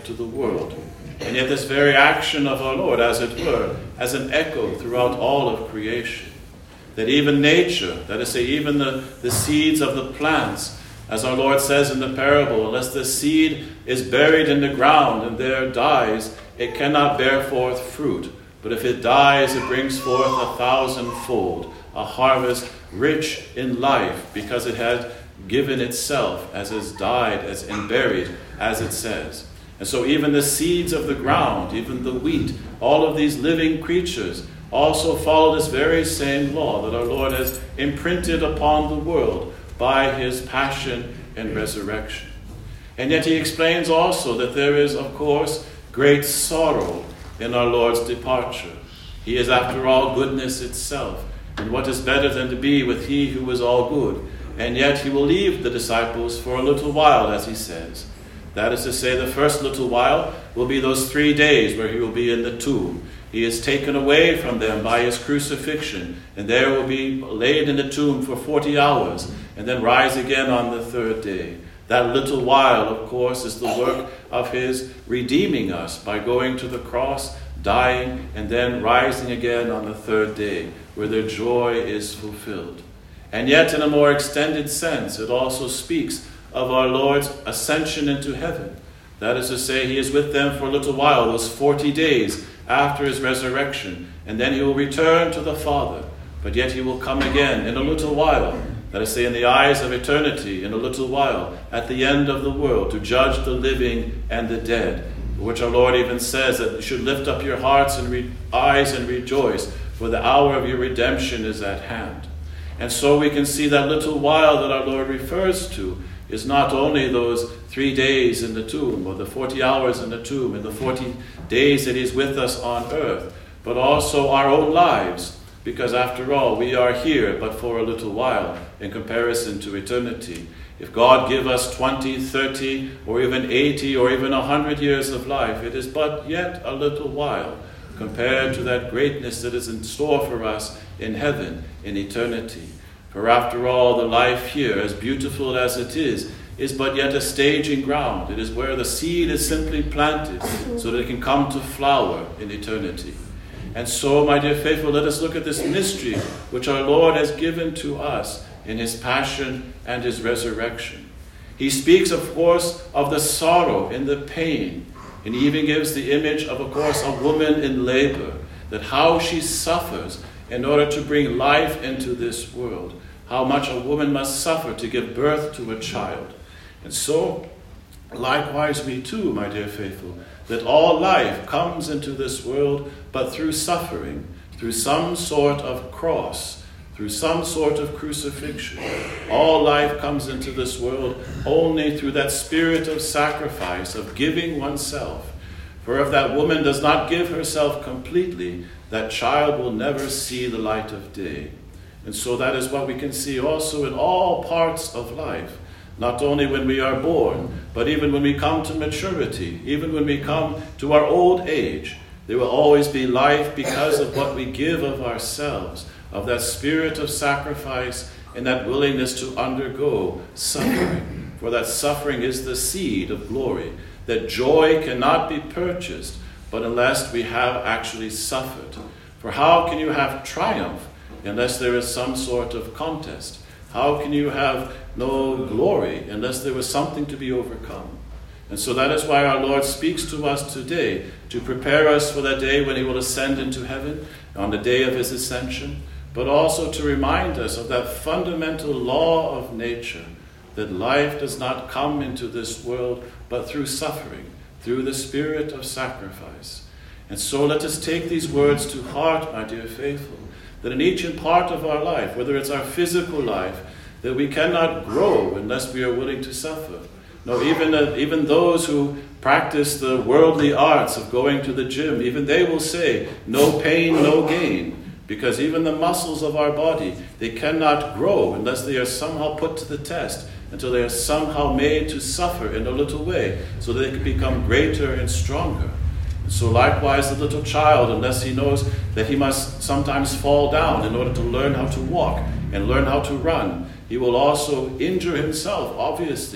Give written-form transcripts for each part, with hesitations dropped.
life to the world. And yet this very action of our Lord, as it were, as an echo throughout all of creation. That even nature, that is to say, even the seeds of the plants, as our Lord says in the parable, unless the seed is buried in the ground and there dies, it cannot bear forth fruit. But if it dies, it brings forth 1,000-fold, a harvest rich in life, because it has given itself, as is died, as and buried, as it says. And so even the seeds of the ground, even the wheat, all of these living creatures also follow this very same law that our Lord has imprinted upon the world by his passion and resurrection. And yet he explains also that there is, of course, great sorrow in our Lord's departure. He is, after all, goodness itself. And what is better than to be with he who is all good? And yet he will leave the disciples for a little while, as he says. That is to say, the first little while will be those 3 days where he will be in the tomb. He is taken away from them by his crucifixion, and there will be laid in the tomb for 40 hours, and then rise again on the third day. That little while, of course, is the work of his redeeming us by going to the cross, dying, and then rising again on the third day, where their joy is fulfilled. And yet, in a more extended sense, it also speaks of our Lord's ascension into heaven. That is to say, he is with them for a little while, those 40 days after his resurrection, and then he will return to the Father. But yet he will come again in a little while, that is to say, in the eyes of eternity, in a little while, at the end of the world, to judge the living and the dead, which our Lord even says that you should lift up your hearts and eyes and rejoice, for the hour of your redemption is at hand. And so we can see that little while that our Lord refers to is not only those 3 days in the tomb, or the 40 hours in the tomb, and the 40 days that he's with us on earth, but also our own lives, because after all, we are here but for a little while in comparison to eternity. If God give us 20, 30, or even 80, or even 100 years of life, it is but yet a little while compared to that greatness that is in store for us in heaven, in eternity. For after all, the life here, as beautiful as it is but yet a staging ground. It is where the seed is simply planted so that it can come to flower in eternity. And so, my dear faithful, let us look at this mystery which our Lord has given to us in his passion and his resurrection. He speaks, of course, of the sorrow and the pain. And he even gives the image of course, a woman in labor, that how she suffers in order to bring life into this world. How much a woman must suffer to give birth to a child. And so, likewise we too, my dear faithful, that all life comes into this world but through suffering, through some sort of cross, through some sort of crucifixion. All life comes into this world only through that spirit of sacrifice, of giving oneself. For if that woman does not give herself completely, that child will never see the light of day. And so that is what we can see also in all parts of life. Not only when we are born, but even when we come to maturity, even when we come to our old age, there will always be life because of what we give of ourselves, of that spirit of sacrifice and that willingness to undergo suffering. For that suffering is the seed of glory, that joy cannot be purchased, but unless we have actually suffered. For how can you have triumph unless there is some sort of contest? How can you have no glory unless there was something to be overcome? And so that is why our Lord speaks to us today, to prepare us for that day when he will ascend into heaven, on the day of his ascension, but also to remind us of that fundamental law of nature, that life does not come into this world but through suffering, through the spirit of sacrifice. And so let us take these words to heart, my dear faithful, that in each part of our life, whether it's our physical life, that we cannot grow unless we are willing to suffer. No, even those who practice the worldly arts of going to the gym, even they will say, no pain, no gain. Because even the muscles of our body, they cannot grow unless they are somehow put to the test, until they are somehow made to suffer in a little way, so that they can become greater and stronger. And so likewise the little child, unless he knows that he must sometimes fall down in order to learn how to walk and learn how to run, he will also injure himself, obviously,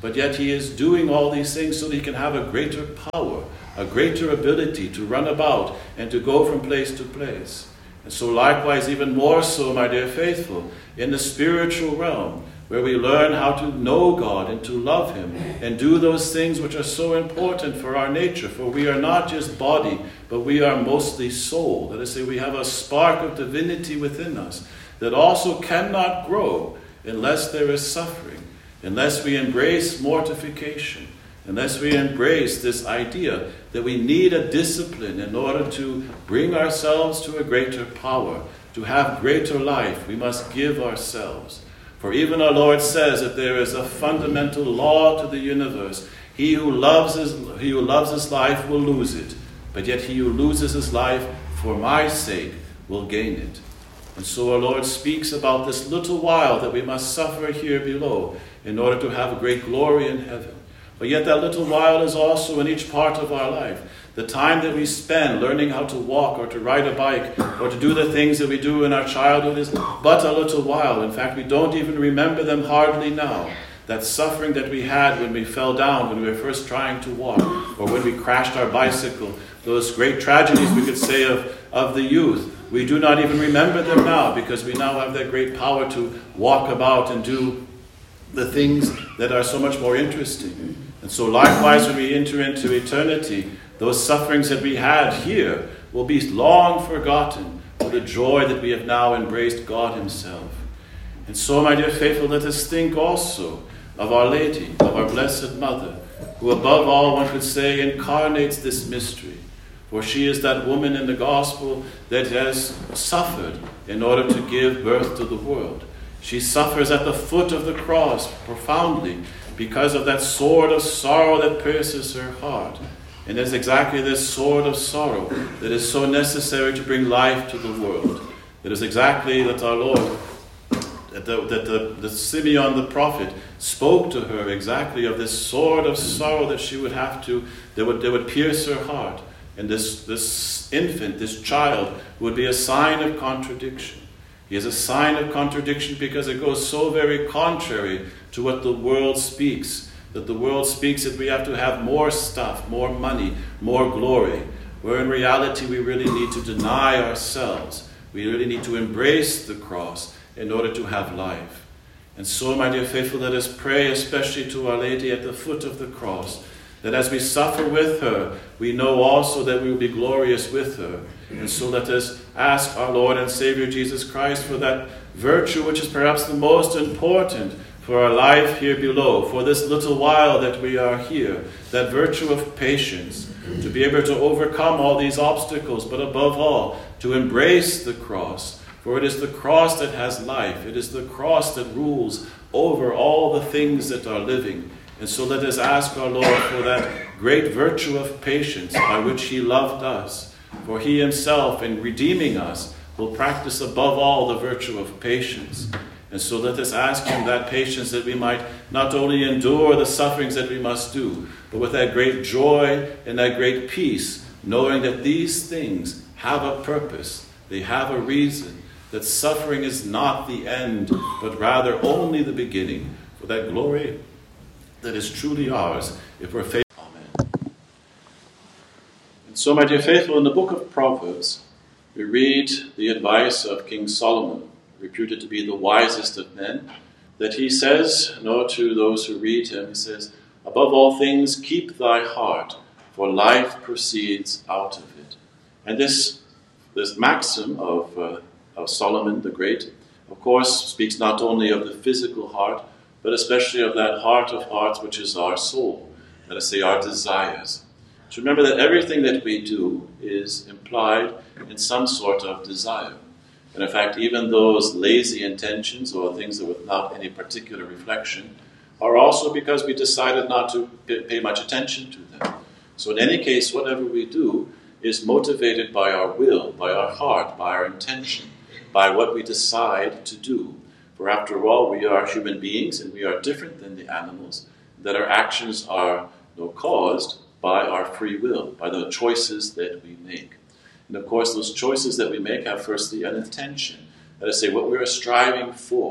but yet he is doing all these things so that he can have a greater power, a greater ability to run about and to go from place to place. And so likewise, even more so, my dear faithful, in the spiritual realm, where we learn how to know God and to love him and do those things which are so important for our nature. For we are not just body, but we are mostly soul. That is to say, we have a spark of divinity within us that also cannot grow unless there is suffering, unless we embrace mortification, unless we embrace this idea that we need a discipline in order to bring ourselves to a greater power, to have greater life. We must give ourselves. For even our Lord says that there is a fundamental law to the universe. He who loves his life will lose it, but yet he who loses his life for my sake will gain it. And so our Lord speaks about this little while that we must suffer here below in order to have a great glory in heaven. But yet that little while is also in each part of our life. The time that we spend learning how to walk or to ride a bike or to do the things that we do in our childhood is but a little while. In fact, we don't even remember them hardly now. That suffering that we had when we fell down, when we were first trying to walk, or when we crashed our bicycle, those great tragedies we could say of the youth, we do not even remember them now because we now have that great power to walk about and do the things that are so much more interesting. And so likewise, when we enter into eternity, those sufferings that we had here will be long forgotten for the joy that we have now embraced God himself. And so, my dear faithful, let us think also of Our Lady, of our Blessed Mother, who above all, one could say, incarnates this mystery. For she is that woman in the gospel that has suffered in order to give birth to the world. She suffers at the foot of the cross profoundly because of that sword of sorrow that pierces her heart. And it's exactly this sword of sorrow that is so necessary to bring life to the world. It is exactly that our Lord, that Simeon the prophet spoke to her exactly of this sword of sorrow that she would have to, that would pierce her heart. And this infant, this child, would be a sign of contradiction. He is a sign of contradiction because it goes so very contrary to what the world speaks. That the world speaks that we have to have more stuff, more money, more glory. Where in reality we really need to deny ourselves. We really need to embrace the cross in order to have life. And so, my dear faithful, let us pray especially to Our Lady at the foot of the cross, that as we suffer with her, we know also that we will be glorious with her. And so let us ask our Lord and Savior Jesus Christ for that virtue which is perhaps the most important for our life here below, for this little while that we are here, that virtue of patience, to be able to overcome all these obstacles, but above all, to embrace the cross. For it is the cross that has life. It is the cross that rules over all the things that are living. And so let us ask our Lord for that great virtue of patience by which he loved us. For he himself, in redeeming us, will practice above all the virtue of patience. And so let us ask him that patience that we might not only endure the sufferings that we must do, but with that great joy and that great peace, knowing that these things have a purpose, they have a reason, that suffering is not the end, but rather only the beginning for that glory that is truly ours if we're faithful. Amen. And so, my dear faithful, in the book of Proverbs, we read the advice of King Solomon, reputed to be the wisest of men, that he says, to those who read him, he says, above all things, keep thy heart, for life proceeds out of it. And this maxim of Solomon the Great, of course, speaks not only of the physical heart, but especially of that heart of hearts which is our soul, let us say our desires. So remember that everything that we do is implied in some sort of desire. And in fact, even those lazy intentions or things that without any particular reflection are also because we decided not to pay much attention to them. So in any case, whatever we do is motivated by our will, by our heart, by our intention, by what we decide to do. For after all, we are human beings and we are different than the animals, that our actions are caused by our free will, by the choices that we make. And of course, those choices that we make have firstly an intention. That is to say, what we are striving for,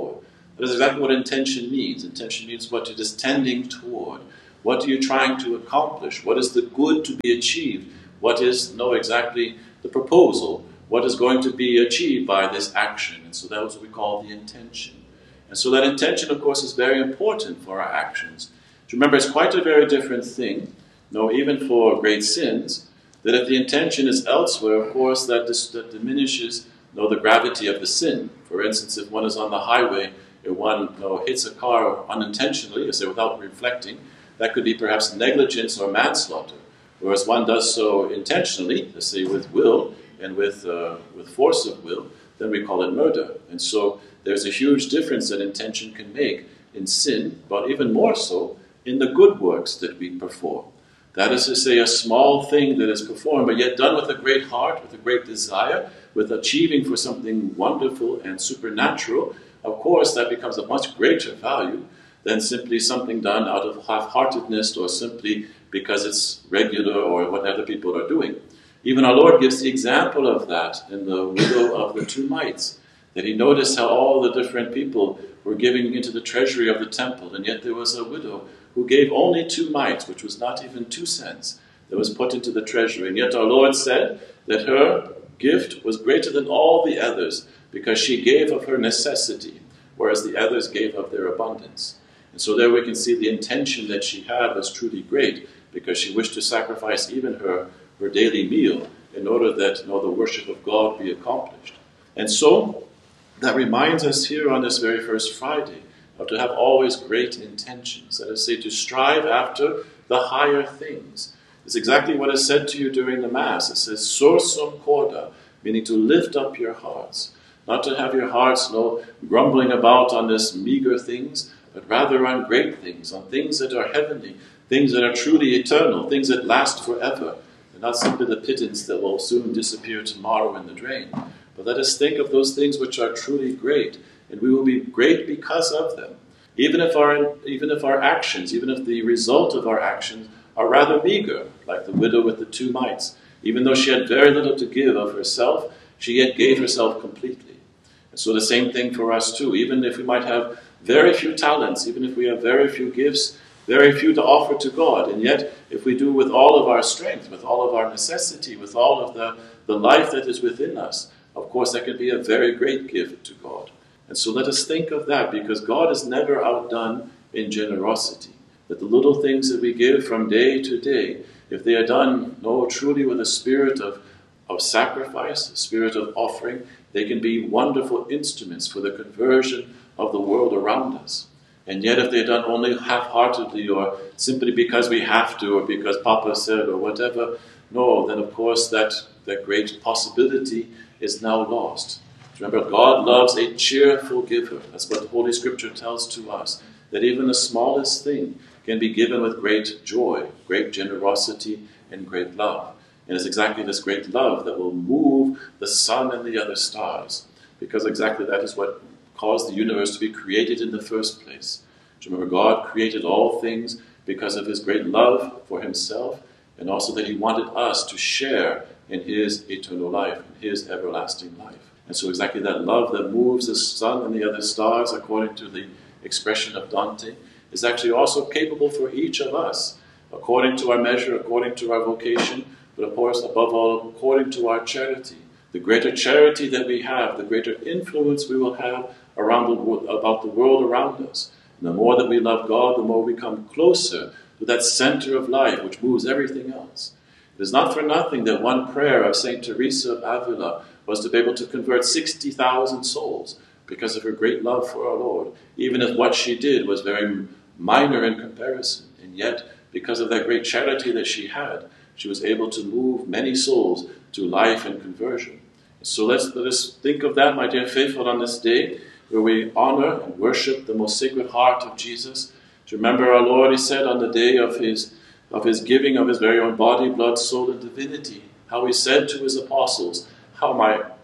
That is exactly what intention means. Intention means what it is tending toward. What are you trying to accomplish? What is the good to be achieved? What is, exactly the proposal? What is going to be achieved by this action? And so that is what we call the intention. And so that intention, of course, is very important for our actions. Remember, it's quite a very different thing, even for great sins, that if the intention is elsewhere, of course, that diminishes the gravity of the sin. For instance, if one is on the highway, if one hits a car unintentionally, let's say without reflecting, that could be perhaps negligence or manslaughter. Whereas one does so intentionally, let's say with will and with force of will, then we call it murder. And so there's a huge difference that intention can make in sin, but even more so in the good works that we perform. That is to say, a small thing that is performed, but yet done with a great heart, with a great desire, with achieving for something wonderful and supernatural. Of course, that becomes of much greater value than simply something done out of half-heartedness or simply because it's regular or what other people are doing. Even our Lord gives the example of that in the widow of the 2 mites, that he noticed how all the different people were giving into the treasury of the temple, and yet there was a widow who gave only 2 mites, which was not even 2 cents, that was put into the treasury. And yet our Lord said that her gift was greater than all the others because she gave of her necessity, whereas the others gave of their abundance. And so there we can see the intention that she had was truly great because she wished to sacrifice even her daily meal in order that the worship of God be accomplished. And so that reminds us here on this very first Friday of to have always great intentions. That is, say, to strive after the higher things. It's exactly what is said to you during the Mass. It says, sursum corda, meaning to lift up your hearts. Not to have your hearts, grumbling about on this meager things, but rather on great things, on things that are heavenly, things that are truly eternal, things that last forever. They're not simply the pittance that will soon disappear tomorrow in the drain. But let us think of those things which are truly great, and we will be great because of them. Even if our actions, even if the result of our actions are rather meager, like the widow with the 2 mites. Even though she had very little to give of herself, she yet gave herself completely. And so the same thing for us too. Even if we might have very few talents, even if we have very few gifts, very few to offer to God, and yet if we do with all of our strength, with all of our necessity, with all of the life that is within us, of course that could be a very great gift to God. And so let us think of that, because God is never outdone in generosity. That the little things that we give from day to day, if they are done truly with a spirit of sacrifice, a spirit of offering, they can be wonderful instruments for the conversion of the world around us. And yet if they're done only half-heartedly or simply because we have to or because Papa said or whatever, then of course that great possibility is now lost. Remember, God loves a cheerful giver. That's what the Holy Scripture tells to us, that even the smallest thing can be given with great joy, great generosity, and great love. And it's exactly this great love that will move the sun and the other stars, because exactly that is what caused the universe to be created in the first place. Remember, God created all things because of his great love for himself, and also that he wanted us to share in his eternal life, in his everlasting life. And so exactly that love that moves the sun and the other stars, according to the expression of Dante, is actually also capable for each of us, according to our measure, according to our vocation, but of course, above all, according to our charity. The greater charity that we have, the greater influence we will have about the world around us. And the more that we love God, the more we come closer to that center of life which moves everything else. It is not for nothing that one prayer of St. Teresa of Avila was to be able to convert 60,000 souls because of her great love for our Lord, even if what she did was very minor in comparison. And yet, because of that great charity that she had, she was able to move many souls to life and conversion. So let us think of that, my dear faithful, on this day, where we honor and worship the most sacred heart of Jesus. To remember our Lord, he said on the day of his giving of his very own body, blood, soul, and divinity, how he said to his apostles, how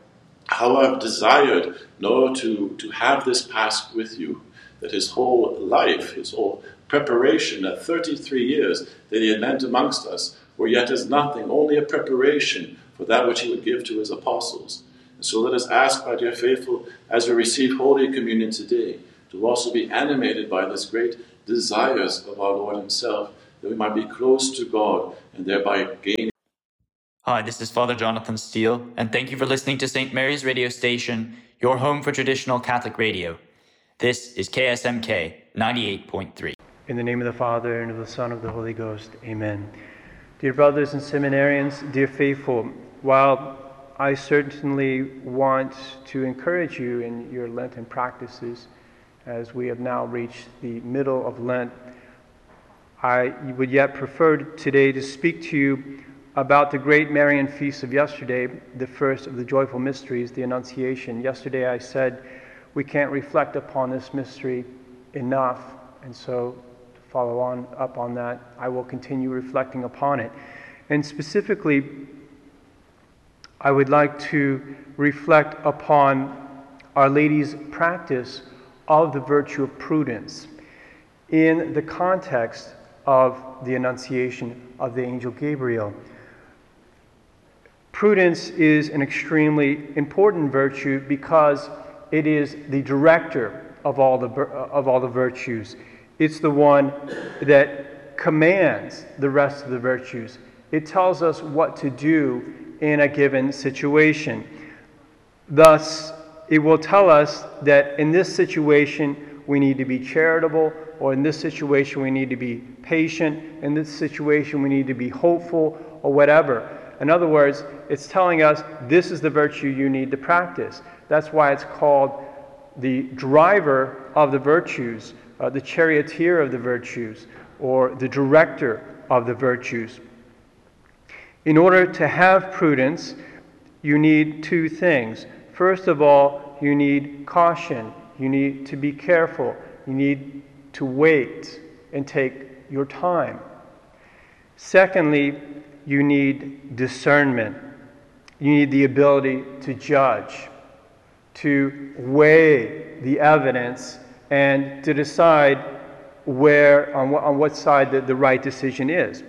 I've desired to have this Pasch with you, that his whole life, his whole preparation, that 33 years that he had meant amongst us, were yet as nothing, only a preparation for that which he would give to his apostles. And so let us ask, my dear faithful, as we receive Holy Communion today, to also be animated by this great desires of our Lord himself, that we might be close to God and thereby gain. Hi, this is Father Jonathan Steele, and thank you for listening to St. Mary's Radio Station, your home for traditional Catholic radio. This is KSMK 98.3. In the name of the Father, and of the Son, and of the Holy Ghost. Amen. Dear brothers and seminarians, dear faithful, while I certainly want to encourage you in your Lenten practices, as we have now reached the middle of Lent, I would yet prefer today to speak to you about the great Marian feast of yesterday, the first of the joyful mysteries, the Annunciation. Yesterday I said we can't reflect upon this mystery enough, and so to follow up on that, I will continue reflecting upon it. And specifically, I would like to reflect upon Our Lady's practice of the virtue of prudence in the context of the Annunciation of the angel Gabriel. Prudence is an extremely important virtue because it is the director of all the virtues. It's the one that commands the rest of the virtues. It tells us what to do in a given situation. Thus, it will tell us that in this situation we need to be charitable, or in this situation we need to be patient, in this situation we need to be hopeful, or whatever. In other words, it's telling us this is the virtue you need to practice. That's why it's called the driver of the virtues, the charioteer of the virtues, or the director of the virtues. In order to have prudence, you need two things. First of all, you need caution. You need to be careful. You need to wait and take your time. Secondly, you need discernment. You need the ability to judge, to weigh the evidence, and to decide on what side the right decision is.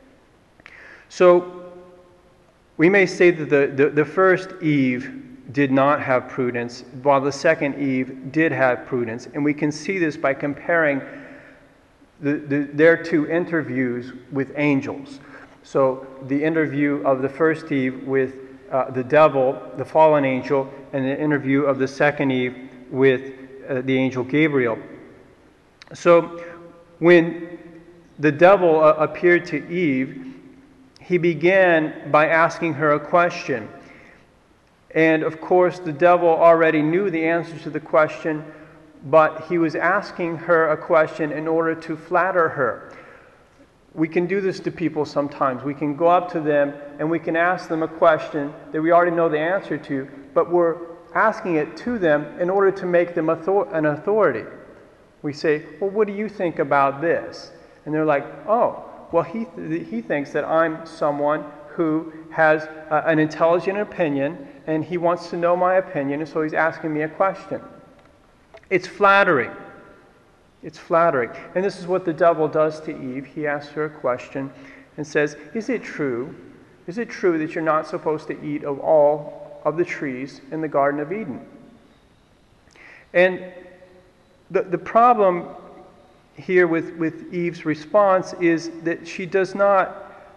So we may say that the first Eve did not have prudence, while the second Eve did have prudence. And we can see this by comparing their two interviews with angels. So the interview of the first Eve with the devil, the fallen angel, and the interview of the second Eve with the angel Gabriel. So when the devil appeared to Eve, he began by asking her a question. And of course, the devil already knew the answer to the question, but he was asking her a question in order to flatter her. We can do this to people sometimes. We can go up to them and we can ask them a question that we already know the answer to, but we're asking it to them in order to make them an authority. We say, well, what do you think about this? And they're like, oh, well, he thinks that I'm someone who has an intelligent opinion, and he wants to know my opinion, and so he's asking me a question. It's flattering. It's flattering. And this is what the devil does to Eve. He asks her a question and says, is it true? Is it true that you're not supposed to eat of all of the trees in the Garden of Eden? And the problem here with Eve's response is that she does not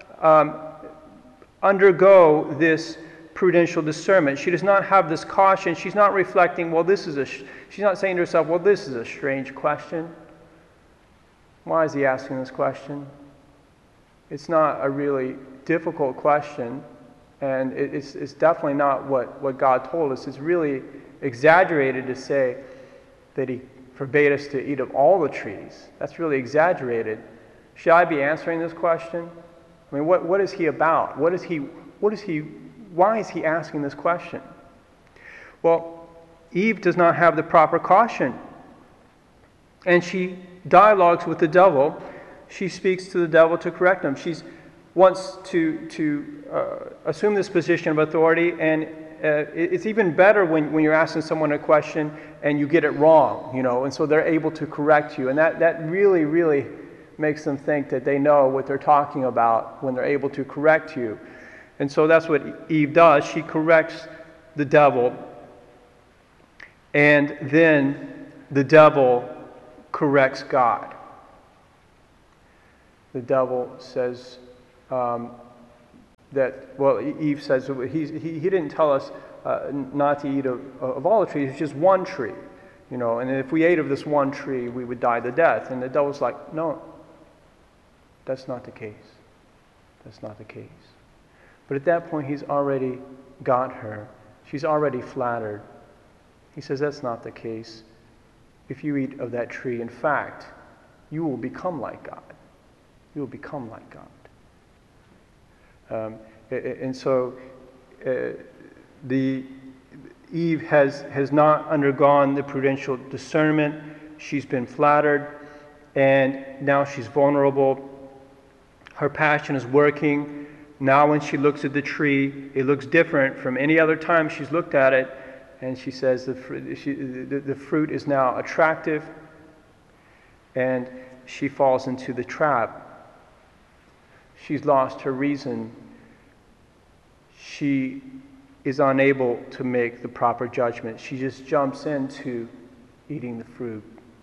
undergo this prudential discernment. She does not have this caution. She's not reflecting, she's not saying to herself, well, this is a strange question. Why is he asking this question? It's not a really difficult question, and it's definitely not what God told us. It's really exaggerated to say that he forbade us to eat of all the trees. That's really exaggerated. Should I be answering this question? I mean, what is he about? Why is he asking this question? Well, Eve does not have the proper caution. And she dialogues with the devil. She speaks to the devil to correct him. She wants to assume this position of authority, and it's even better when you're asking someone a question and you get it wrong, and so they're able to correct you. And that really, really makes them think that they know what they're talking about when they're able to correct you. And so that's what Eve does. She corrects the devil. And then the devil corrects God. The devil says Eve says he didn't tell us not to eat of all the trees, it's just one tree. And if we ate of this one tree, we would die the death. And the devil's like, no, that's not the case. That's not the case. But at that point, he's already got her. She's already flattered. He says, that's not the case. If you eat of that tree, in fact, you will become like God. You will become like God. And so Eve has not undergone the prudential discernment. She's been flattered, and now she's vulnerable. Her passion is working. Now when she looks at the tree, it looks different from any other time she's looked at it, and she says the fruit is now attractive, and she falls into the trap. She's lost her reason. She is unable to make the proper judgment. She just jumps into eating the fruit.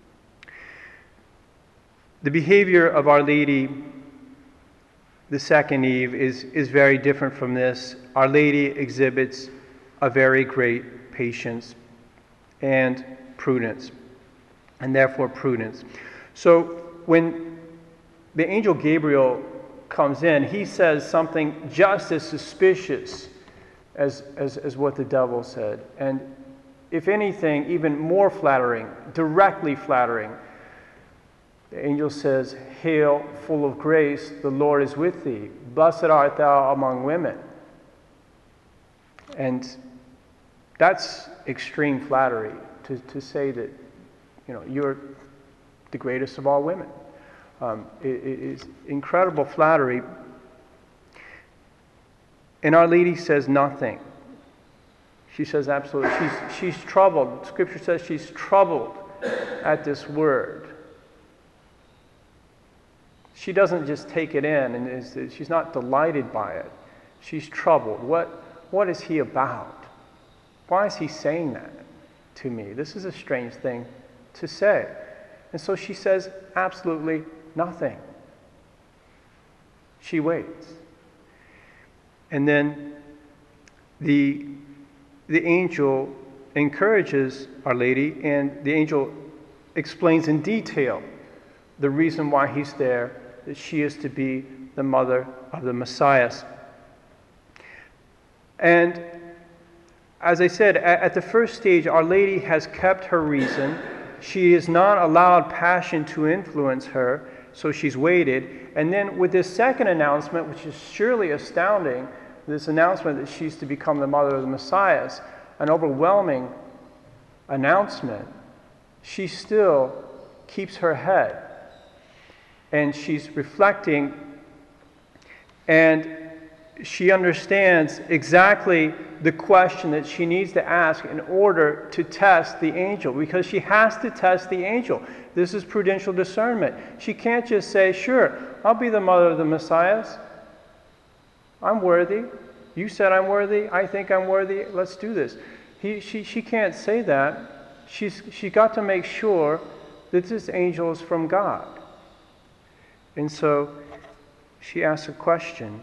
The behavior of Our Lady, the second Eve, is very different from this. Our Lady exhibits a very great patience and prudence, and therefore prudence. So when the angel Gabriel comes in, he says something just as suspicious as what the devil said. And if anything, even more flattering, directly flattering. The angel says, "Hail, full of grace, the Lord is with thee. Blessed art thou among women." And that's extreme flattery, to say that, you're the greatest of all women. It is incredible flattery. And Our Lady says nothing. She says absolutely. She's troubled. Scripture says she's troubled at this word. She doesn't just take it in, and she's not delighted by it. She's troubled. What is he about? Why is he saying that to me? This is a strange thing to say. And so she says absolutely nothing. She waits. And then the angel encourages Our Lady, and the angel explains in detail the reason why he's there, that she is to be the mother of the Messiah. And as I said, at the first stage, Our Lady has kept her reason. She has not allowed passion to influence her, so she's waited. And then with this second announcement, which is surely astounding, this announcement that she's to become the mother of the Messiah, an overwhelming announcement, she still keeps her head. And she's reflecting, and she understands exactly the question that she needs to ask in order to test the angel, because she has to test the angel. This is prudential discernment. She can't just say, sure, I'll be the mother of the Messiah. I'm worthy. You said I'm worthy. I think I'm worthy. Let's do this. She can't say that. She got to make sure that this angel is from God. And so she asks a question.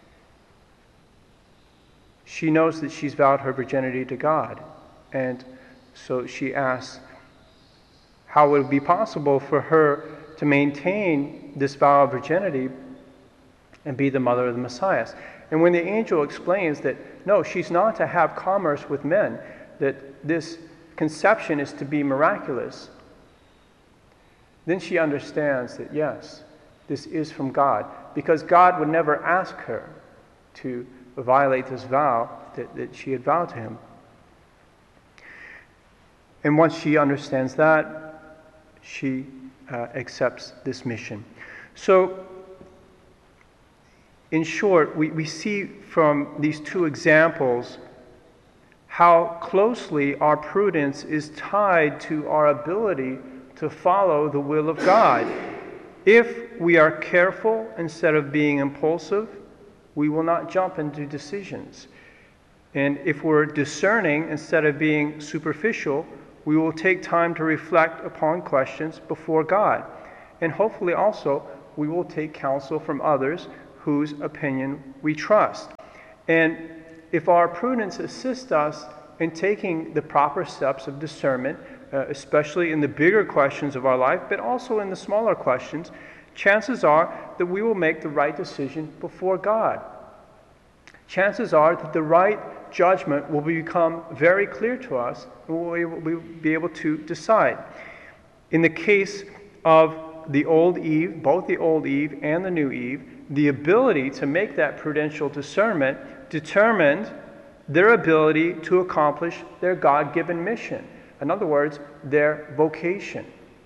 She knows that she's vowed her virginity to God. And so she asks how would it be possible for her to maintain this vow of virginity and be the mother of the Messiah. And when the angel explains that, no, she's not to have commerce with men, that this conception is to be miraculous, then she understands that, yes, this is from God, because God would never ask her to violate this vow that she had vowed to him. And once she understands that, she accepts this mission. So, in short, we see from these two examples how closely our prudence is tied to our ability to follow the will of God. If we are careful instead of being impulsive, we will not jump into decisions. And if we're discerning instead of being superficial, we will take time to reflect upon questions before God. And hopefully also, we will take counsel from others whose opinion we trust. And if our prudence assists us in taking the proper steps of discernment, especially in the bigger questions of our life, but also in the smaller questions, chances are that we will make the right decision before God. Chances are that the right judgment will become very clear to us, and we'll be able to decide. In the case of the old Eve, both the old Eve and the new Eve, the ability to make that prudential discernment determined their ability to accomplish their God-given mission. In other words, their vocation.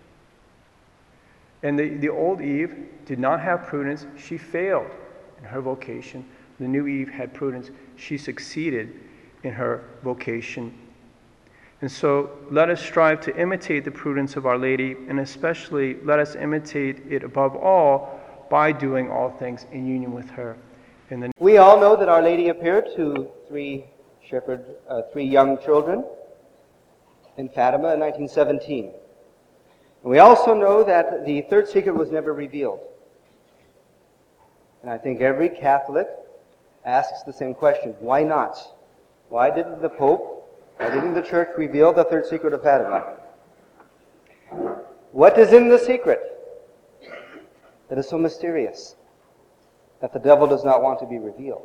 And the old Eve did not have prudence. She failed in her vocation. The new Eve had prudence. She succeeded in her vocation. And so let us strive to imitate the prudence of Our Lady, and especially let us imitate it above all by doing all things in union with her. We all know that Our Lady appeared to three young children in Fatima in 1917. And we also know that the third secret was never revealed. And I think every Catholic asks the same question. Why not? Why didn't the Pope, why didn't the Church reveal the third secret of Fatima? What is in the secret that is so mysterious that the devil does not want to be revealed?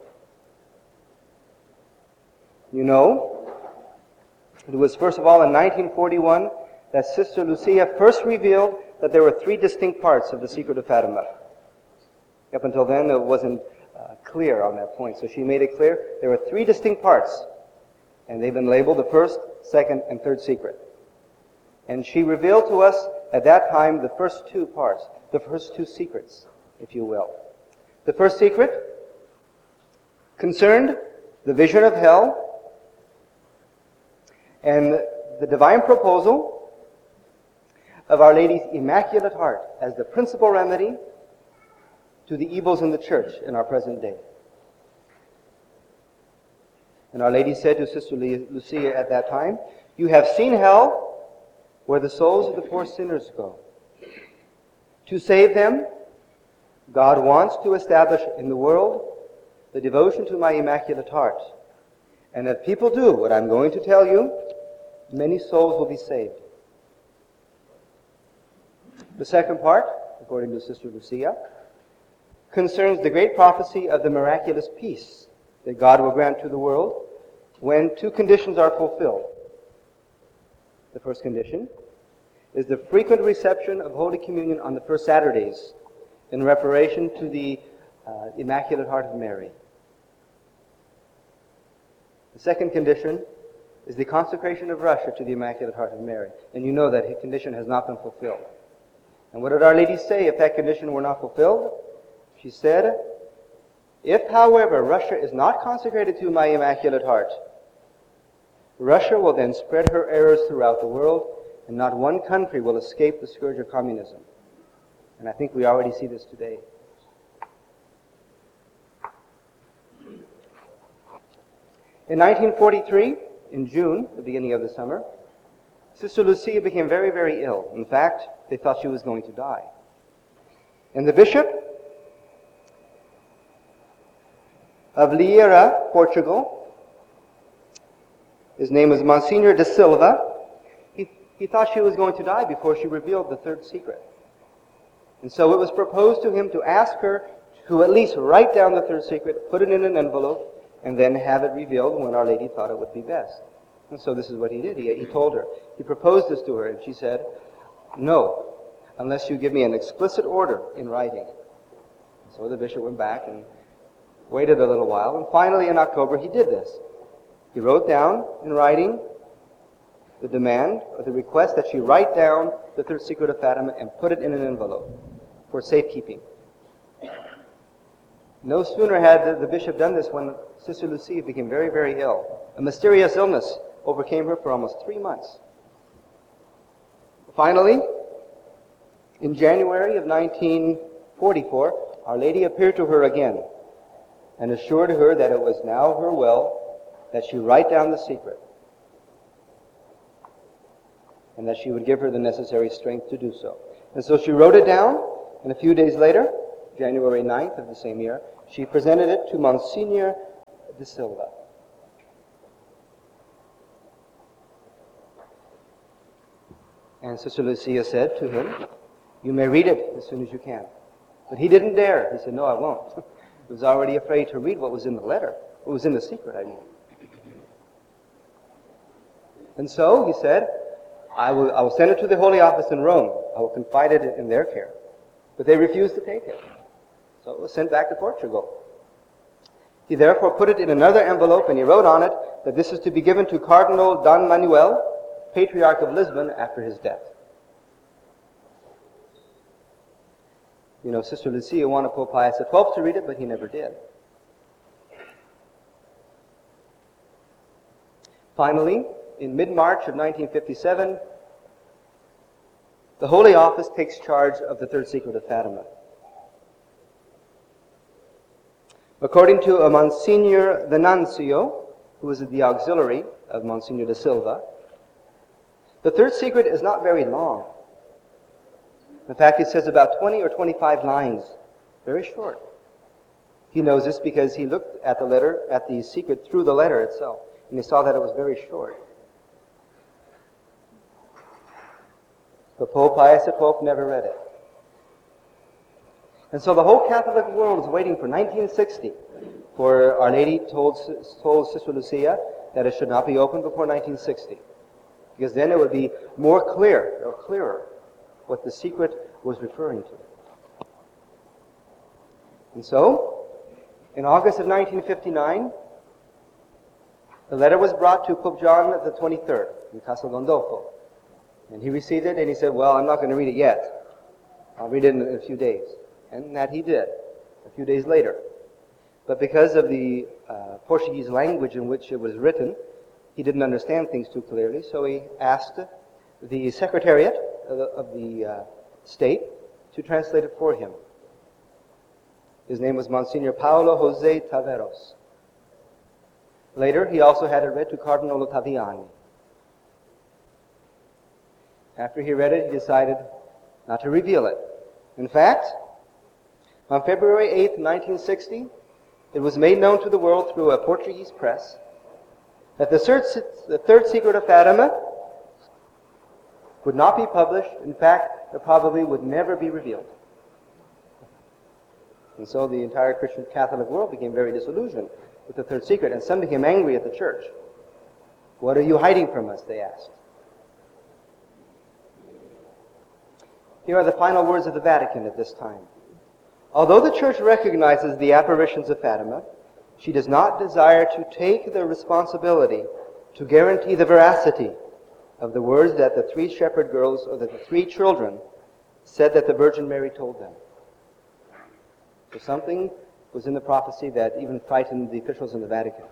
You know, it was first of all in 1941 that Sister Lucia first revealed that there were three distinct parts of the secret of Fatima. Up until then, it wasn't clear on that point. So she made it clear there were three distinct parts, and they've been labeled the first, second, and third secret. And she revealed to us at that time the first two parts, the first two secrets, if you will. The first secret concerned the vision of hell and the divine proposal of Our Lady's Immaculate Heart as the principal remedy to the evils in the Church in our present day. And Our Lady said to Sister Lucia at that time, "You have seen hell, where the souls of the poor sinners go. To save them, God wants to establish in the world the devotion to my Immaculate Heart. And if people do what I'm going to tell you, many souls will be saved." The second part, according to Sister Lucia, concerns the great prophecy of the miraculous peace that God will grant to the world when two conditions are fulfilled. The first condition is the frequent reception of Holy Communion on the first Saturdays in reparation to the Immaculate Heart of Mary. The second condition is the consecration of Russia to the Immaculate Heart of Mary. And you know that condition has not been fulfilled. And what did Our Lady say if that condition were not fulfilled? She said, "If, however, Russia is not consecrated to my Immaculate Heart, Russia will then spread her errors throughout the world, and not one country will escape the scourge of communism." And I think we already see this today. In 1943, in June, the beginning of the summer, Sister Lucia became very, very ill. In fact, they thought she was going to die. And the bishop of Lieira, Portugal, his name was Monsignor de Silva, he thought she was going to die before she revealed the third secret. And so it was proposed to him to ask her to at least write down the third secret, put it in an envelope, and then have it revealed when Our Lady thought it would be best. And so this is what he did. He told her. He proposed this to her, and she said, "No, unless you give me an explicit order in writing." So the bishop went back and waited a little while, and finally in October he did this. He wrote down in writing the demand or the request that she write down the third secret of Fatima and put it in an envelope for safekeeping. No sooner had the bishop done this when Sister Lucia became very, very ill. A mysterious illness overcame her for almost 3 months. Finally, in January of 1944, Our Lady appeared to her again and assured her that it was now her will that she write down the secret. and that she would give her the necessary strength to do so. And so she wrote it down, and a few days later, January 9th of the same year, she presented it to Monsignor de Silva. And Sister Lucia said to him, "You may read it as soon as you can." But he didn't dare. He said, "No, I won't." He was already afraid to read what was in the letter. What was in the secret, I mean. And so he said, I will send it to the Holy Office in Rome. I will confide it in their care. But they refused to take it. So it was sent back to Portugal. He therefore put it in another envelope, and he wrote on it that this is to be given to Cardinal Don Manuel, Patriarch of Lisbon, after his death. You know, Sister Lucia wanted Pope Pius XII to read it, but he never did. Finally, in mid-March of 1957, the Holy Office takes charge of the Third Secret of Fatima. According to a Monsignor the Nuncio, who was the auxiliary of Monsignor de Silva, the Third Secret is not very long. In fact, it says about 20 or 25 lines, very short. He knows this because he looked at the letter, at the secret through the letter itself, and he saw that it was very short. But Pope Pius XII never read it. And so the whole Catholic world is waiting for 1960, for Our Lady told Sister Lucia that it should not be opened before 1960, because then it would be more clear, or clearer, what the secret was referring to. And so, in August of 1959, the letter was brought to Pope John the 23rd in Castel Gandolfo. And he received it and he said, "Well, I'm not going to read it yet. I'll read it in a few days." And that he did, a few days later. But because of the Portuguese language in which it was written, he didn't understand things too clearly, so he asked the Secretariat of the state to translate it for him. His name was Monsignor Paolo José Taveros. Later, he also had it read to Cardinal Ottaviani. After he read it, he decided not to reveal it. In fact, on February 8, 1960, it was made known to the world through a Portuguese press that the Third Secret of Fatima would not be published. In fact, it probably would never be revealed. And so the entire Christian Catholic world became very disillusioned with the Third Secret, and some became angry at the church. "What are you hiding from us?" they asked. Here are the final words of the Vatican at this time. Although the Church recognizes the apparitions of Fatima, she does not desire to take the responsibility to guarantee the veracity of the words that the three shepherd girls, or that the three children, said that the Virgin Mary told them. So something was in the prophecy that even frightened the officials in the Vatican.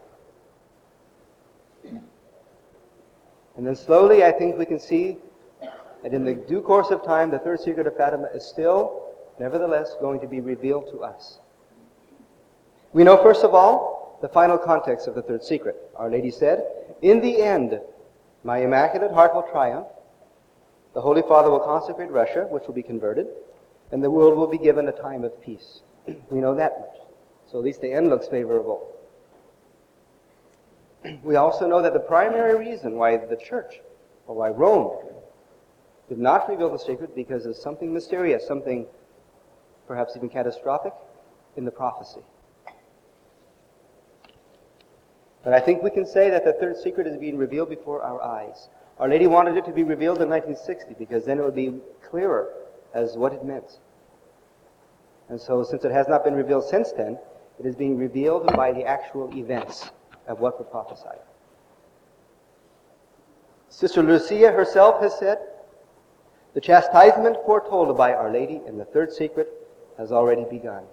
And then slowly, I think we can see that in the due course of time, the Third Secret of Fatima is still, nevertheless, going to be revealed to us. We know, first of all, the final context of the Third Secret. Our Lady said, "In the end, my Immaculate Heart will triumph. The Holy Father will consecrate Russia, which will be converted, and the world will be given a time of peace." We know that much. So at least the end looks favorable. We also know that the primary reason why the Church, or why Rome, did not reveal the secret because of something mysterious, something perhaps even catastrophic in the prophecy. But I think we can say that the Third Secret is being revealed before our eyes. Our Lady wanted it to be revealed in 1960 because then it would be clearer as what it meant. And so since it has not been revealed since then, it is being revealed by the actual events of what were prophesied. Sister Lucia herself has said, "The chastisement foretold by Our Lady in the Third Secret has already begun."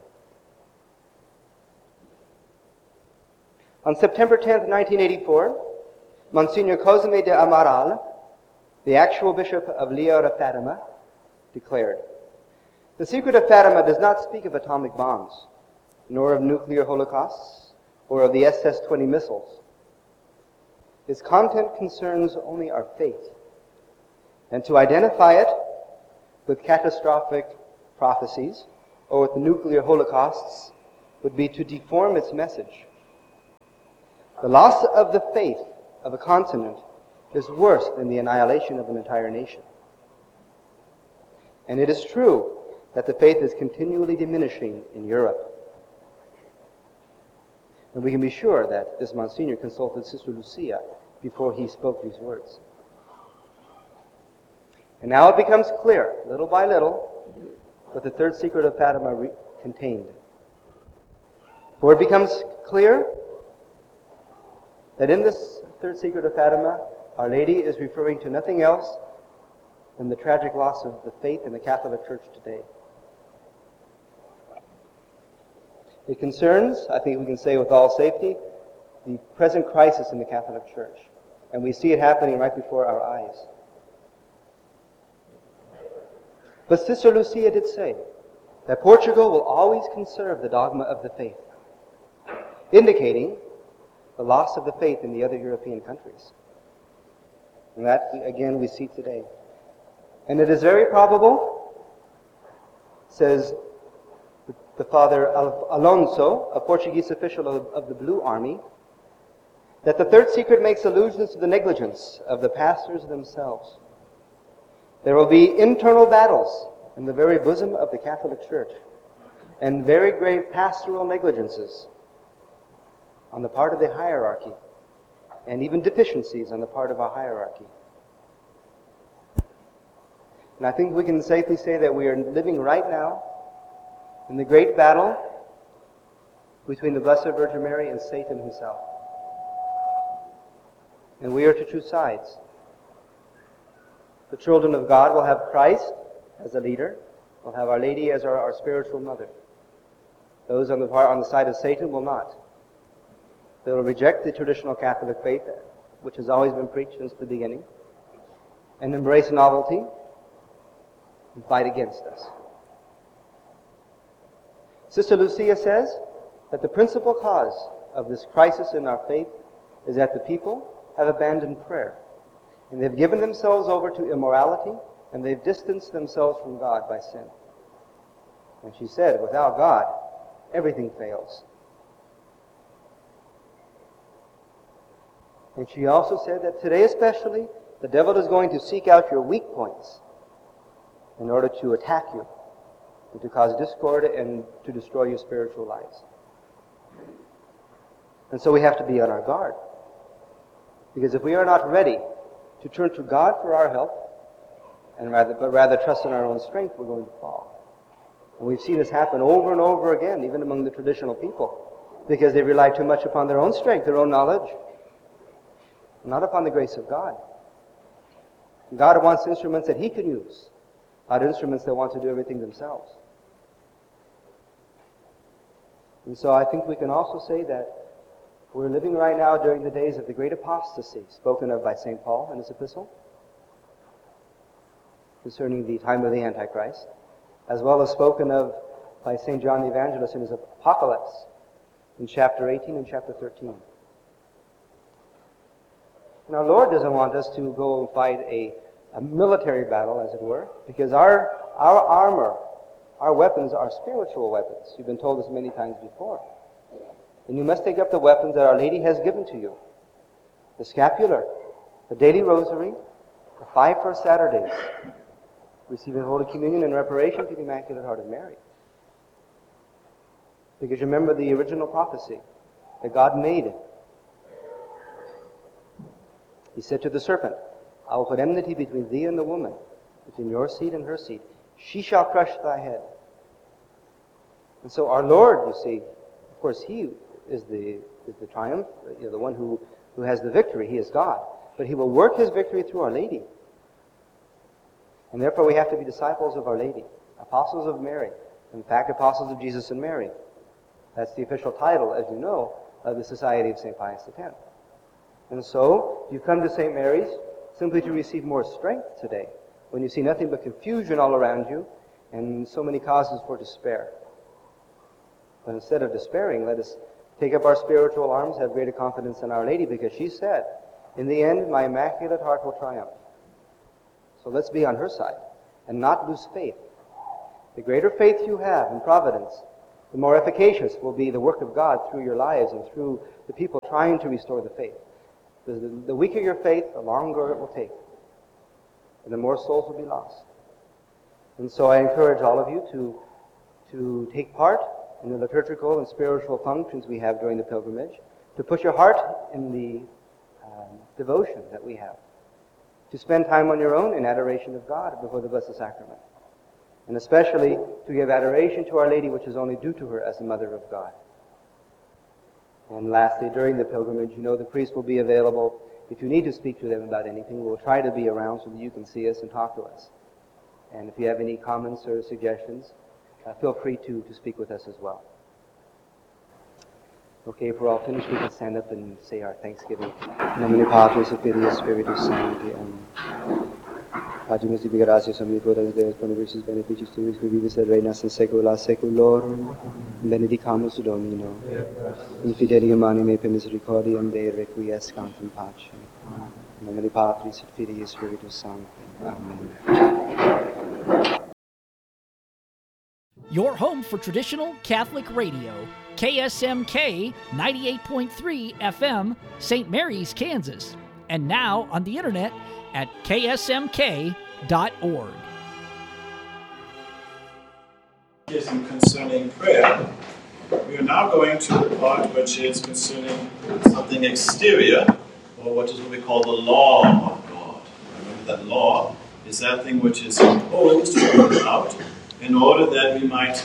On September 10th, 1984, Monsignor Cosme de Amaral, the actual Bishop of Leo de Fatima, declared, "The Secret of Fatima does not speak of atomic bombs, nor of nuclear holocausts, or of the SS-20 missiles. Its content concerns only our faith. And to identify it with catastrophic prophecies or with the nuclear holocausts would be to deform its message. The loss of the faith of a continent is worse than the annihilation of an entire nation. And it is true that the faith is continually diminishing in Europe. And we can be sure that this Monsignor consulted Sister Lucia before he spoke these words. And now it becomes clear, little by little, what the third secret of Fatima contained. For it becomes clear that in this third secret of Fatima, Our Lady is referring to nothing else than the tragic loss of the faith in the Catholic Church today. It concerns, I think we can say with all safety, the present crisis in the Catholic Church. And we see it happening right before our eyes. But Sister Lucia did say that Portugal will always conserve the dogma of the faith, indicating the loss of the faith in the other European countries. And that, again, we see today. And it is very probable, says the Father Alonso, a Portuguese official of the Blue Army, that the third secret makes allusions to the negligence of the pastors themselves. There will be internal battles in the very bosom of the Catholic Church and very grave pastoral negligences on the part of the hierarchy and even deficiencies on the part of our hierarchy. And I think we can safely say that we are living right now in the great battle between the Blessed Virgin Mary and Satan himself. And we are to choose sides. The children of God will have Christ as a leader. We'll have Our Lady as our spiritual mother. Those on the side of Satan will not. They will reject the traditional Catholic faith, which has always been preached since the beginning, and embrace novelty and fight against us. Sister Lucia says that the principal cause of this crisis in our faith is that the people have abandoned prayer. And they've given themselves over to immorality, and they've distanced themselves from God by sin. And she said, without God, everything fails. And she also said that today especially, the devil is going to seek out your weak points in order to attack you, and to cause discord and to destroy your spiritual lives. And so we have to be on our guard. Because if we are not ready to turn to God for our help, but rather trust in our own strength, we're going to fall. And we've seen this happen over and over again, even among the traditional people, because they rely too much upon their own strength, their own knowledge, not upon the grace of God. God wants instruments that He can use, not instruments that want to do everything themselves. And so I think we can also say that we're living right now during the days of the great apostasy spoken of by St. Paul in his epistle concerning the time of the Antichrist, as well as spoken of by St. John the Evangelist in his Apocalypse in chapter 18 and chapter 13. And our Lord doesn't want us to go and fight a military battle, as it were, because our armor, our weapons are spiritual weapons. You've been told this many times before. And you must take up the weapons that Our Lady has given to you. The scapular, the daily rosary, the 5 first Saturdays, receiving Holy Communion in reparation to the Immaculate Heart of Mary. Because remember the original prophecy that God made. He said to the serpent, I will put enmity between thee and the woman, between your seed and her seed. She shall crush thy head. And so our Lord, you see, of course, He is the triumph, the one who has the victory. He is God. But He will work His victory through Our Lady. And therefore we have to be disciples of Our Lady, apostles of Mary. In fact, apostles of Jesus and Mary. That's the official title, as you know, of the Society of St. Pius X. And so, you come to St. Mary's simply to receive more strength today, when you see nothing but confusion all around you and so many causes for despair. But instead of despairing, let us take up our spiritual arms, have greater confidence in Our Lady, because she said, in the end, my Immaculate Heart will triumph. So let's be on her side and not lose faith. The greater faith you have in providence, the more efficacious will be the work of God through your lives and through the people trying to restore the faith. The weaker your faith, the longer it will take, and the more souls will be lost. And so I encourage all of you to take part in the liturgical and spiritual functions we have during the pilgrimage, to put your heart in the devotion that we have, to spend time on your own in adoration of God before the Blessed Sacrament, and especially to give adoration to Our Lady, which is only due to her as the Mother of God. And lastly, during the pilgrimage, the priest will be available. If you need to speak to them about anything, we'll try to be around so that you can see us and talk to us. And if you have any comments or suggestions, feel free to speak with us as well. Okay, if we're all finished, we can stand up and say our thanksgiving. In nomine Patris et Filii et Spiritus Sancti. Amen. Pagimus tibi gratias omnipotens Deus bonibus beneficiis tuis qui vivis et reinas in saecula saeculorum. Benedicamus Domino. In fidelium anime per misericordiam Dei requiescant in pace. In nomine Patris et Filii et Spiritus Sancti. Amen. Your home for traditional Catholic radio, KSMK 98.3 FM, St. Mary's, Kansas, and now on the internet at ksmk.org. Concerning prayer, we are now going to the part which is concerning something exterior, or what is what we call the law of God. Remember that law is that thing which is imposed out in order that we might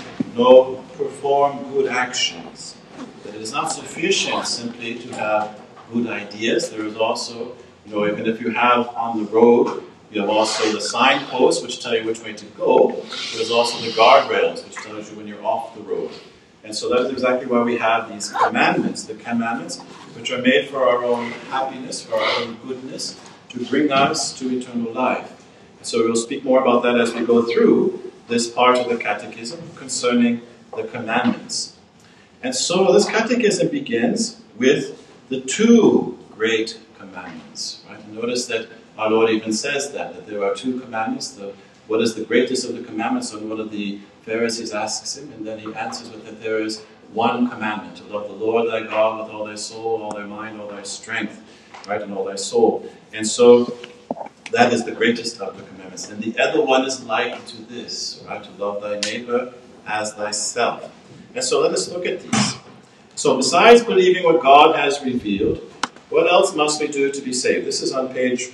perform good actions. That it is not sufficient simply to have good ideas. There is also, even if you have on the road, you have also the signposts which tell you which way to go. There's also the guardrails which tells you when you're off the road. And so that is exactly why we have these commandments. The commandments which are made for our own happiness, for our own goodness, to bring us to eternal life. And so we'll speak more about that as we go through this part of the Catechism concerning the commandments. And so this Catechism begins with the two great commandments. Right? And notice that our Lord even says that there are two commandments. What is the greatest of the commandments? And one of the Pharisees asks him, and then he answers with that there is one commandment, to love the Lord thy God with all thy soul, all thy mind, all thy strength, right, and all thy soul. And so that is the greatest of the commandments. And the other one is like to this, right, to love thy neighbor as thyself. And so let us look at these. So besides believing what God has revealed, what else must we do to be saved? This is on page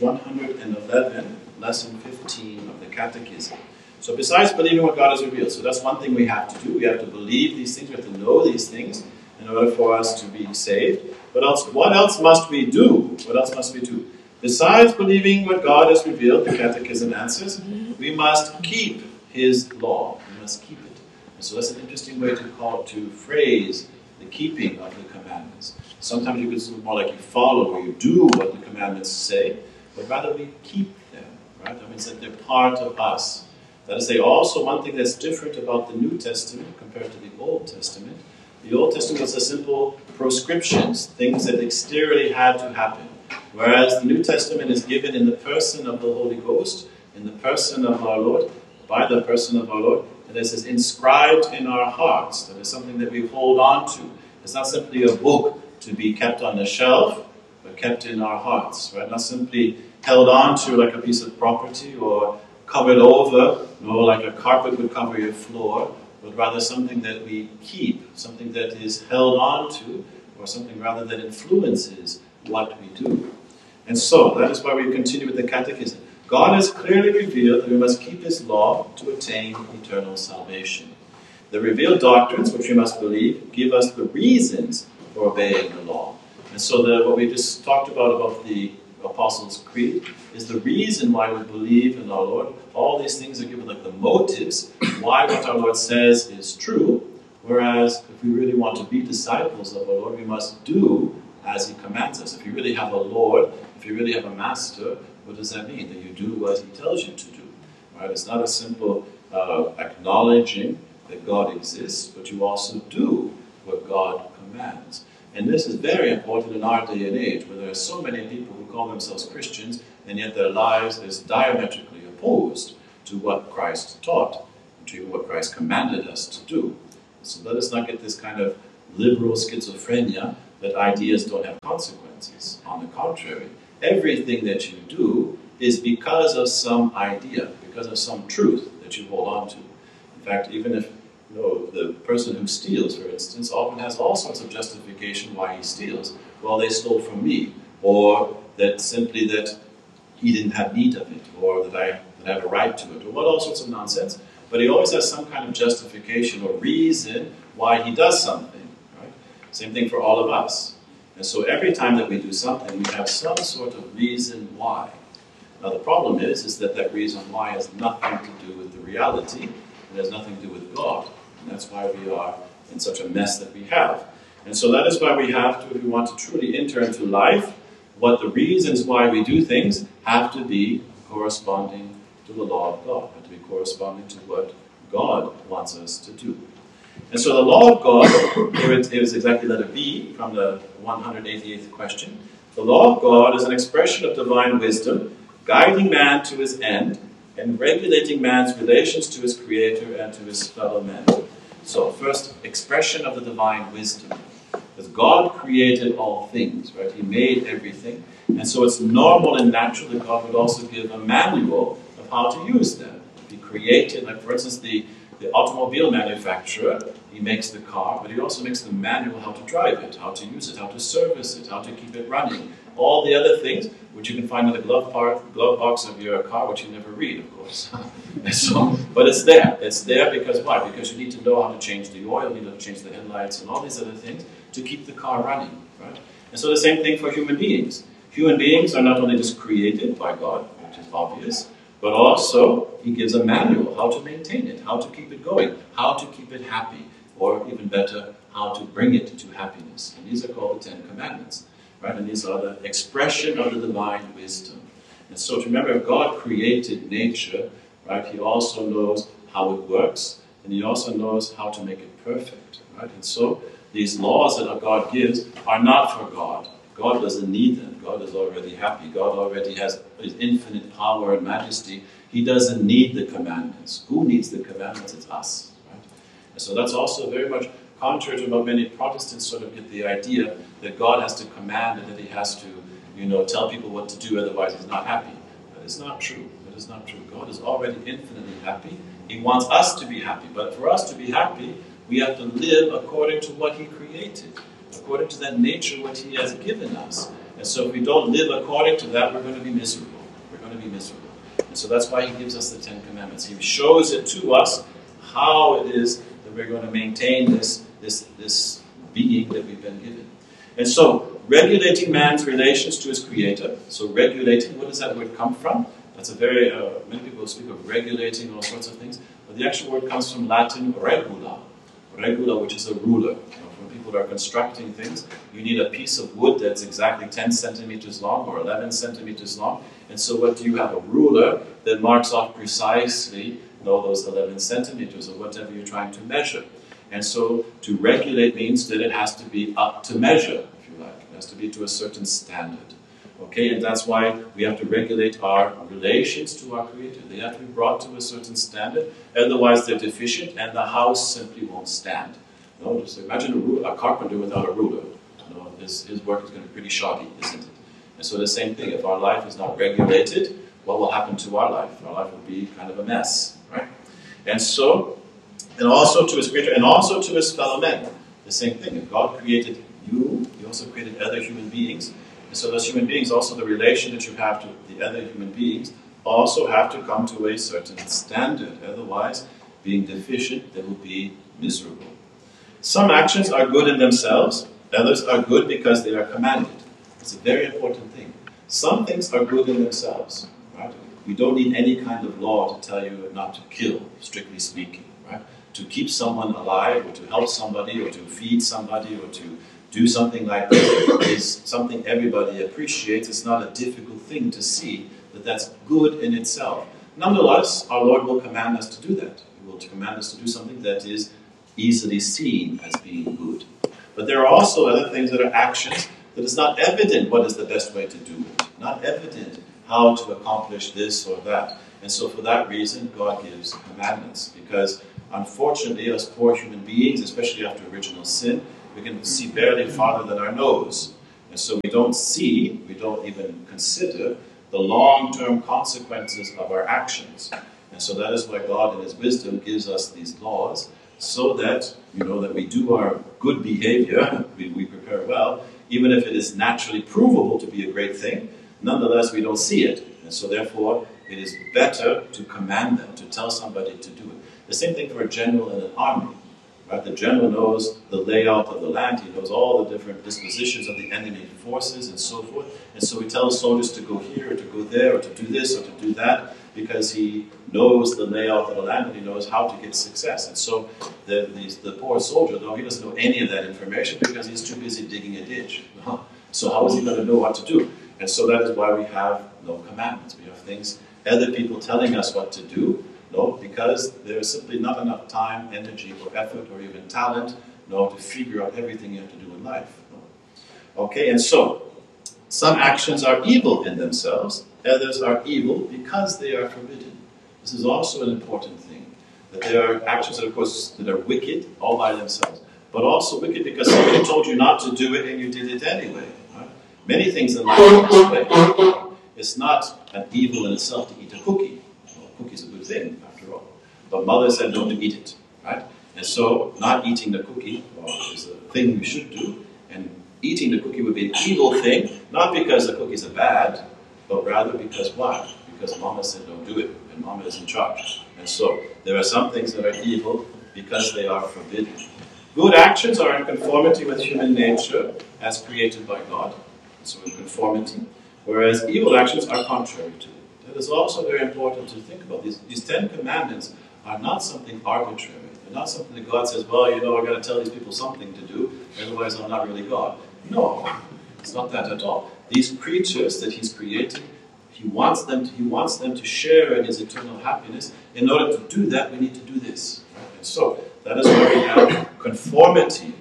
111, lesson 15 of the Catechism. So besides believing what God has revealed, so that's one thing we have to do. We have to believe these things, we have to know these things in order for us to be saved. What else must we do? What else must we do? Besides believing what God has revealed, the Catechism answers, we must keep His law. We must keep it. And so that's an interesting way to phrase the keeping of the commandments. Sometimes you could say more like you follow or you do what the commandments say, but rather we keep them, right? That means that they're part of us. That is, also one thing that's different about the New Testament compared to the Old Testament. The Old Testament was a simple prescriptions, things that exteriorly had to happen. Whereas the New Testament is given in the person of the Holy Ghost, in the person of our Lord, by the person of our Lord, and this is inscribed in our hearts. That is something that we hold on to. It's not simply a book to be kept on the shelf, but kept in our hearts, right? Not simply held on to like a piece of property or covered over, like a carpet would cover your floor, but rather something that we keep, something that is held on to, or something rather that influences what we do. And so, that is why we continue with the Catechism. God has clearly revealed that we must keep His law to attain eternal salvation. The revealed doctrines, which we must believe, give us the reasons for obeying the law. And so what we just talked about the Apostles' Creed is the reason why we believe in our Lord. All these things are given like the motives why what our Lord says is true, whereas if we really want to be disciples of our Lord, we must do as He commands us. If you really have a Lord, if you really have a Master, what does that mean? That you do what He tells you to do. Right? It's not a simple acknowledging that God exists, but you also do what God commands. And this is very important in our day and age, where there are so many people who call themselves Christians, and yet their lives is diametrically opposed to what Christ taught, to what Christ commanded us to do. So let us not get this kind of liberal schizophrenia that ideas don't have consequences. On the contrary, everything that you do is because of some idea, because of some truth that you hold on to. In fact, even if the person who steals, for instance, often has all sorts of justification why he steals. Well, they stole from me, or that simply that he didn't have need of it, or that I have a right to it, or all sorts of nonsense. But he always has some kind of justification or reason why he does something. Right? Same thing for all of us. And so every time that we do something, we have some sort of reason why. Now the problem is that reason why has nothing to do with the reality. It has nothing to do with God. And that's why we are in such a mess that we have. And so that is why we have to, if we want to truly enter into life, what the reasons why we do things have to be corresponding to the law of God, have to be corresponding to what God wants us to do. And so the law of God, here it is exactly letter B from the 188th question. The law of God is an expression of divine wisdom, guiding man to his end, and regulating man's relations to his Creator and to his fellow men. So, first, expression of the divine wisdom. Because God created all things, right? He made everything. And so it's normal and natural that God would also give a manual of how to use them. He created, like for instance, the automobile manufacturer, he makes the car, but he also makes the manual how to drive it, how to use it, how to service it, how to keep it running. All the other things, which you can find in the glove box of your car, which you never read, of course. But it's there. It's there because why? Because you need to know how to change the oil, you need to change the headlights, and all these other things to keep the car running, right? And so the same thing for human beings. Human beings are not only just created by God, which is obvious, but also he gives a manual how to maintain it, how to keep it going, how to keep it happy, or even better, how to bring it to happiness. And these are called the Ten Commandments. Right? And these are the expression of the divine wisdom. And so to remember, if God created nature, right, he also knows how it works, and he also knows how to make it perfect. Right? And so these laws that God gives are not for God. God doesn't need them. God is already happy. God already has his infinite power and majesty. He doesn't need the commandments. Who needs the commandments? It's us. Right? And so that's also very much contrary to what many Protestants sort of get the idea that God has to command and that he has to, tell people what to do, otherwise he's not happy. That is not true. That is not true. God is already infinitely happy. He wants us to be happy. But for us to be happy, we have to live according to what he created, according to that nature what he has given us. And so if we don't live according to that, we're going to be miserable. We're going to be miserable. And so that's why he gives us the Ten Commandments. He shows it to us how it is that we're going to maintain this being that we've been given. And so, regulating man's relations to his Creator. So regulating, where does that word come from? That's a very, many people speak of regulating all sorts of things, but the actual word comes from Latin regula. Regula, which is a ruler. When people are constructing things, you need a piece of wood that's exactly 10 centimeters long or 11 centimeters long. And so what do you have? A ruler that marks off precisely those 11 centimeters or whatever you're trying to measure. And so to regulate means that it has to be up to measure, if you like. It has to be to a certain standard. Okay, and that's why we have to regulate our relations to our Creator. They have to be brought to a certain standard, otherwise they're deficient and the house simply won't stand. Just imagine a carpenter without a ruler. His work is going to be pretty shoddy, isn't it? And so the same thing, if our life is not regulated, what will happen to our life? Our life will be kind of a mess, right? And also to his Creator, and also to his fellow men. The same thing. If God created you, he also created other human beings. And so those human beings, also the relation that you have to the other human beings, also have to come to a certain standard. Otherwise, being deficient, they will be miserable. Some actions are good in themselves. Others are good because they are commanded. It's a very important thing. Some things are good in themselves. Right? We don't need any kind of law to tell you not to kill, strictly speaking. Right? To keep someone alive, or to help somebody, or to feed somebody, or to do something like that is something everybody appreciates. It's not a difficult thing to see that that's good in itself. Nonetheless, our Lord will command us to do that. He will command us to do something that is easily seen as being good. But there are also other things that are actions that is not evident what is the best way to do it. Not evident how to accomplish this or that. And so for that reason, God gives commandments. Because unfortunately, us poor human beings, especially after original sin, we can see barely farther than our nose. And so we don't even consider the long-term consequences of our actions. And so that is why God in His wisdom gives us these laws, so that, that we do our good behavior, we prepare well, even if it is naturally provable to be a great thing, nonetheless we don't see it. And so therefore, it is better to command them, to tell somebody to do it. The same thing for a general in an army. Right? The general knows the layout of the land, he knows all the different dispositions of the enemy forces and so forth. And so he tells soldiers to go here, or to go there, or to do this, or to do that, because he knows the layout of the land and he knows how to get success. And so the poor soldier, though, he doesn't know any of that information because he's too busy digging a ditch. So how is he going to know what to do? And so that is why we have no commandments. We have things, other people telling us what to do. No, because there is simply not enough time, energy, or effort, or even talent, to figure out everything you have to do in life. Okay, and so, some actions are evil in themselves, others are evil because they are forbidden. This is also an important thing, that there are actions, of course, that are wicked all by themselves, but also wicked because somebody told you not to do it and you did it anyway. Right? Many things in life are this way. It's not an evil in itself to eat a cookie. Cookie is a good thing, after all. But mother said don't to eat it, right? And so not eating the cookie is a thing you should do, and eating the cookie would be an evil thing, not because the cookies are bad, but rather because why? Because mama said don't do it, and mama is in charge. And so there are some things that are evil because they are forbidden. Good actions are in conformity with human nature as created by God, so in conformity, whereas evil actions are contrary to it. It is also very important to think about. These 10 commandments are not something arbitrary. They're not something that God says, well, I've got to tell these people something to do, otherwise I'm not really God. No, it's not that at all. These creatures that He's created, He wants them to share in His eternal happiness. In order to do that, we need to do this. Right? And so, that is why we have conformity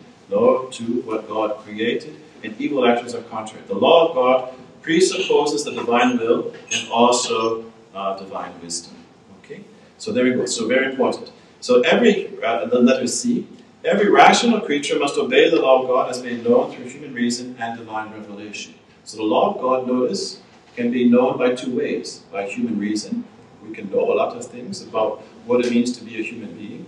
to what God created, and evil actions are contrary. The law of God presupposes the divine will and also divine wisdom. Okay? So there we go. So very important. So the letter C, every rational creature must obey the law of God as made known through human reason and divine revelation. So the law of God, notice, can be known by two ways. By human reason. We can know a lot of things about what it means to be a human being.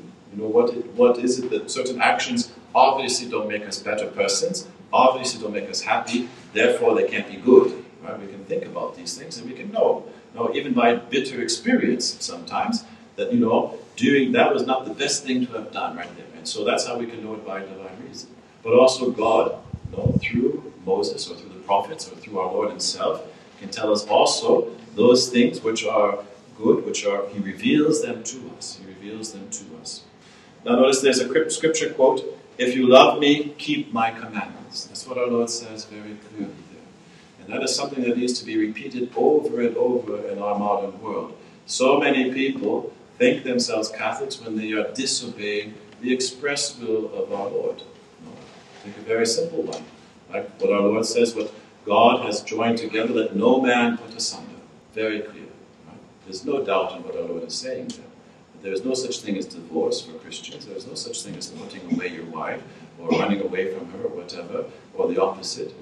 What is it that certain actions obviously don't make us better persons, obviously don't make us happy, therefore they can't be good. Right? We can think about these things and we can know, even by bitter experience sometimes, that doing that was not the best thing to have done right there. And so that's how we can know it by divine reason. But also God, through Moses or through the prophets or through our Lord Himself, can tell us also those things which are good, He reveals them to us. He reveals them to us. Now notice there's a scripture quote, if you love me, keep my commandments. That's what our Lord says very clearly there. And that is something that needs to be repeated over and over in our modern world. So many people think themselves Catholics when they are disobeying the express will of our Lord. Take a very simple one. Like what our Lord says, what God has joined together, let no man put asunder. Very clear. Right? There's no doubt in what our Lord is saying there. There is no such thing as divorce for Christians. There is no such thing as putting away your wife or running away from her or whatever, or the opposite.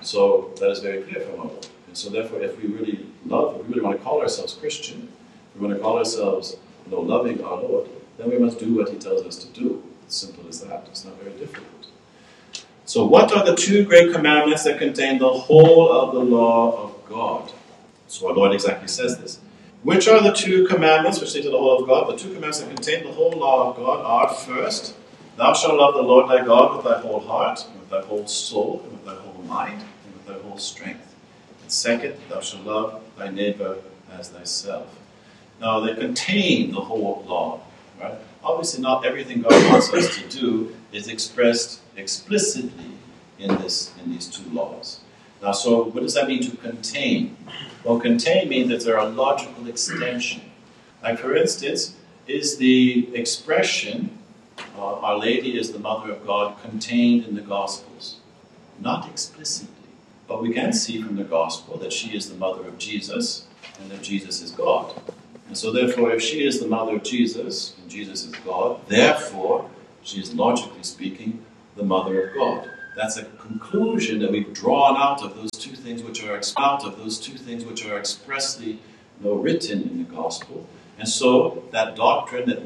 So that is very clear from our Lord. And so therefore, if we really want to call ourselves Christian, if we want to call ourselves loving our Lord, then we must do what He tells us to do. It's simple as that. It's not very difficult. So what are the two great commandments that contain the whole of the law of God? So our Lord exactly says this. Which are the two commandments which say to the whole of God? The two commandments that contain the whole law of God are, first, thou shalt love the Lord thy God with thy whole heart, and with thy whole soul, and with thy whole mind, and with thy whole strength. And second, thou shalt love thy neighbor as thyself. Now, they contain the whole law, right? Obviously, not everything God wants us to do is expressed explicitly in these two laws. Now, so what does that mean to contain? Well, contain means that there are logical extension. Like, for instance, is the expression, Our Lady is the Mother of God, contained in the Gospels? Not explicitly. But we can see from the Gospel that she is the Mother of Jesus, and that Jesus is God. And so therefore, if she is the mother of Jesus, and Jesus is God, therefore, she is logically speaking the mother of God. That's a conclusion that we've drawn out of those two things which are expressly written in the gospel. And so that doctrine that